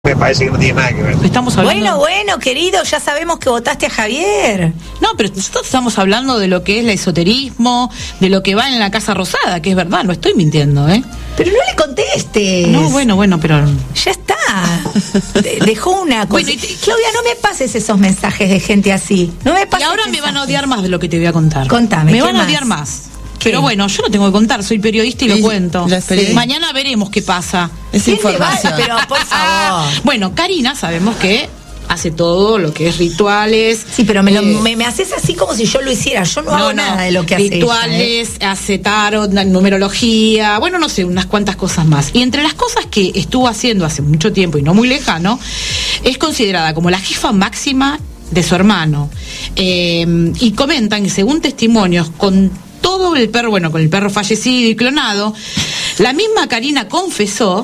Me parece que no tiene nada que ver. Estamos hablando... Bueno, querido, ya sabemos que votaste a Javier. No, pero nosotros estamos hablando de lo que es el esoterismo, de lo que va en la Casa Rosada, que es verdad, no estoy mintiendo, ¿eh? Pero no le contestes. No, bueno, pero... Ya está. Dejó una cosa. Bueno, Claudia, no me pases esos mensajes de gente así. No me pases. Y ahora me van a odiar más de lo que te voy a contar. Contame, me ¿qué van a más? odiar más. ¿Qué? Pero bueno, yo no tengo que contar, soy periodista y lo cuento. Mañana veremos qué pasa. Es información. Pero por favor. Bueno, Karina sabemos que hace todo lo que es rituales. Sí, pero me haces así como si yo lo hiciera. Yo no hago nada de lo que hace rituales, ella, hace tarot, numerología, bueno, no sé, unas cuantas cosas más. Y entre las cosas que estuvo haciendo hace mucho tiempo y no muy lejano, es considerada como la jefa máxima de su hermano. Y comentan que según testimonios, con todo el perro, bueno, con el perro fallecido y clonado, la misma Karina confesó,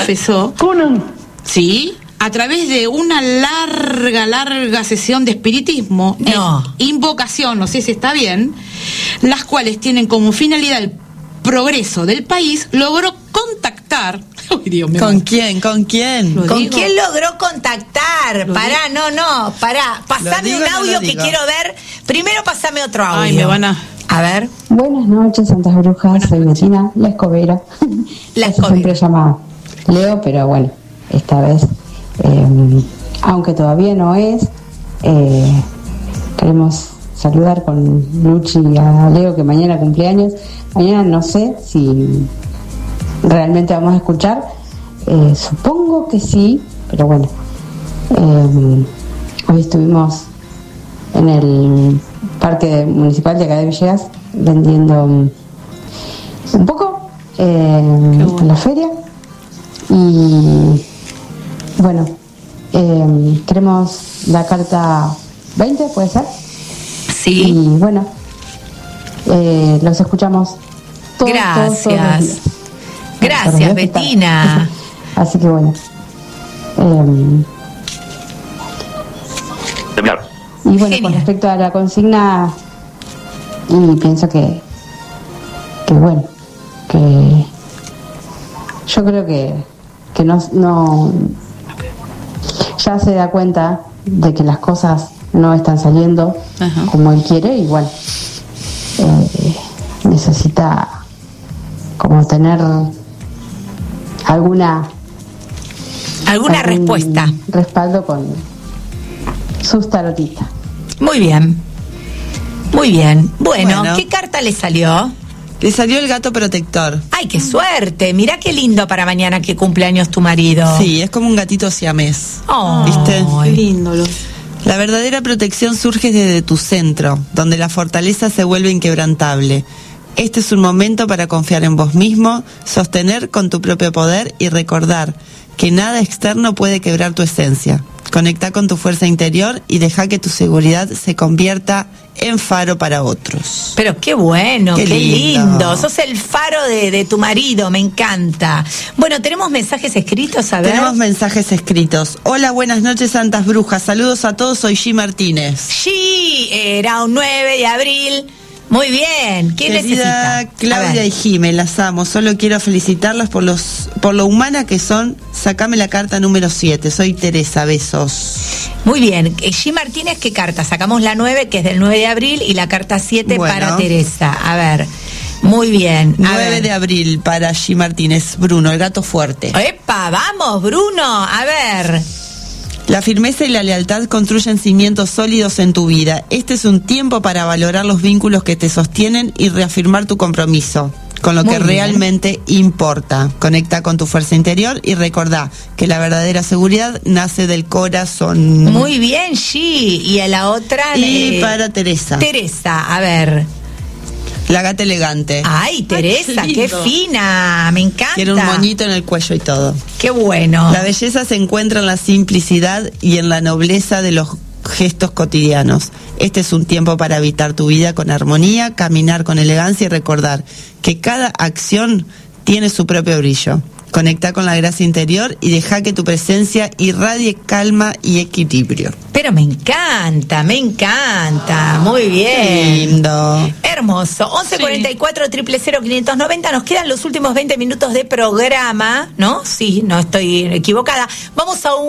sí, a través de una larga sesión de espiritismo, invocación, no sé si está bien, las cuales tienen como finalidad el progreso del país, logró contactar. Ay, Dios mío. ¿Con quién? ¿Con quién logró contactar? Pará. Pasame un audio que quiero ver. Primero pasame otro audio. Ay, me van a... A ver. Buenas noches, Santas Brujas. Soy Bettina, la escobera. Siempre llama Leo, pero bueno, esta vez, aunque todavía no es, queremos saludar con Luchi a Leo, que mañana cumpleaños. Mañana no sé si realmente vamos a escuchar. Supongo que sí, pero bueno. Hoy estuvimos en el parque municipal de acá de Villegas vendiendo un poco en la feria, y bueno, queremos la carta 20, ¿puede ser? Sí. Y bueno, los escuchamos todos. Gracias. Gracias, Bettina. Así que bueno, y bueno, Genial. con respecto a la consigna, y pienso que bueno, que yo creo que no ya se da cuenta de que las cosas no están saliendo como él quiere, y bueno, necesita como tener algún respuesta, respaldo con sus tarotistas. Muy bien. Bueno, ¿qué carta le salió? Le salió el gato protector. ¡Ay, qué suerte! Mirá qué lindo para mañana que cumpleaños tu marido. Sí, es como un gatito siamés. Oh, ¿viste? Qué lindo. La verdadera protección surge desde tu centro, donde la fortaleza se vuelve inquebrantable. Este es un momento para confiar en vos mismo, sostener con tu propio poder y recordar que nada externo puede quebrar tu esencia. Conecta con tu fuerza interior y deja que tu seguridad se convierta en faro para otros. Pero qué bueno, qué lindo. lindo. Sos el faro de tu marido, me encanta. Bueno, tenemos mensajes escritos, a ver. Tenemos mensajes escritos. Hola, buenas noches, Santas Brujas. Saludos a todos, soy G. Martínez. Sí, era un 9 de abril. Muy bien. ¿Quién Querida necesita? Claudia y Jime, las amo. Solo quiero felicitarlas por lo humana que son. Sacame la carta número 7. Soy Teresa, besos. Muy bien. G. Martínez, ¿qué carta? Sacamos la 9, que es del 9 de abril, y la carta 7 Bueno. para Teresa. A ver. Muy bien. 9 de abril para G. Martínez. Bruno, el gato fuerte. ¡Epa! ¡Vamos, Bruno! A ver. La firmeza y la lealtad construyen cimientos sólidos en tu vida. Este es un tiempo para valorar los vínculos que te sostienen y reafirmar tu compromiso con lo que realmente importa. Conecta con tu fuerza interior y recordá que la verdadera seguridad nace del corazón. Muy bien, G. Y a la otra... Y para Teresa. Teresa, a ver. La gata elegante. Ay, Teresa, Ay, qué lindo. fina, me encanta. Tiene un moñito en el cuello y todo. Qué bueno. La belleza se encuentra en la simplicidad y en la nobleza de los gestos cotidianos. Este es un tiempo para habitar tu vida con armonía, caminar con elegancia y recordar que cada acción tiene su propio brillo. Conecta con la gracia interior y deja que tu presencia irradie calma y equilibrio. Pero me encanta, muy bien. Qué lindo. Hermoso. 1144-000-590. Nos quedan los últimos 20 minutos de programa, ¿no? Sí, no estoy equivocada. Vamos a un